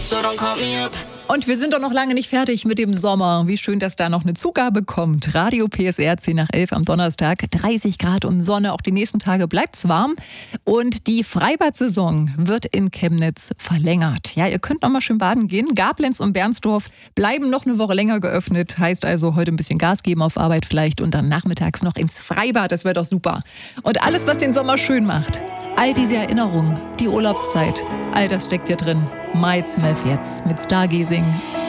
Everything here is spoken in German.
so don't call me up. Und wir sind doch noch lange nicht fertig mit dem Sommer. Wie schön, dass da noch eine Zugabe kommt. Radio PSR 10 nach 11 am Donnerstag. 30 Grad und Sonne. Auch die nächsten Tage bleibt's warm. Und die Freibad-Saison wird in Chemnitz verlängert. Ja, ihr könnt noch mal schön baden gehen. Gablenz und Bernsdorf bleiben noch eine Woche länger geöffnet. Heißt also heute ein bisschen Gas geben auf Arbeit vielleicht und dann nachmittags noch ins Freibad. Das wäre doch super. Und alles, was den Sommer schön macht. All diese Erinnerungen, die Urlaubszeit, all das steckt hier drin. Miles Smith jetzt mit Stargazing.